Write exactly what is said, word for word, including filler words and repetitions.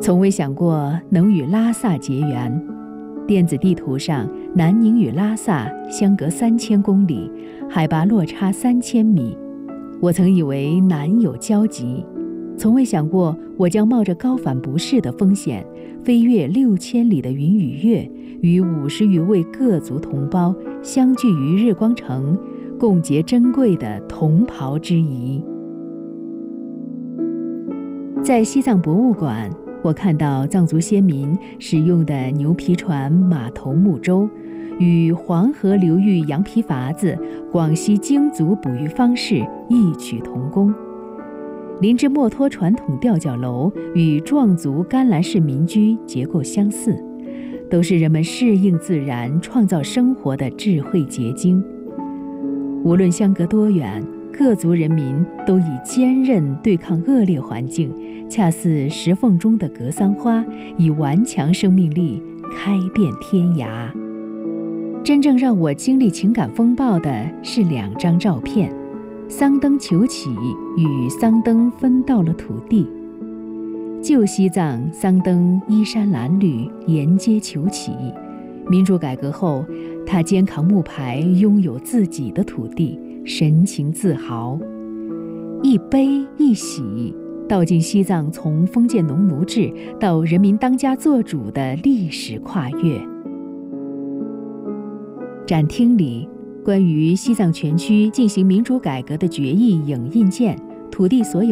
从未想过能与拉萨结缘。电子地图上，南宁与拉萨相隔三千公里，海拔落差三千米。我曾以为南有交集，从未想过我将冒着高反不适的风险，飞越六千里的云与月，与五十余位各族同胞相聚于日光城，共结珍贵的同袍之谊。在西藏博物馆，我看到藏族先民使用的牛皮船、马头木舟，与黄河流域羊皮筏子、广西京族捕鱼方式异曲同工。林芝墨脱传统吊脚楼与壮族甘蓝式民居结构相似，都是人们适应自然、创造生活的智慧结晶。无论相隔多远，各族人民都以坚韧对抗恶劣环境，恰似石缝中的格桑花，以顽强生命力开遍天涯。真正让我经历情感风暴的是两张照片，桑登求乞与桑登分到了土地。旧西藏，桑登衣衫褴褛，沿街求乞。民主改革后，他肩扛木牌，拥有自己的土地，神情自豪。一悲一喜，道尽西藏从封建农奴制到人民当家作主的历史跨越。展厅里，关于西藏全区进行民主改革的决议影印件、土地所有